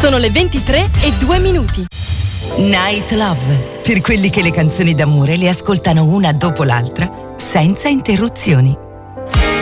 Sono le 23:02. Night Love, per quelli che le canzoni d'amore le ascoltano una dopo l'altra, senza interruzioni.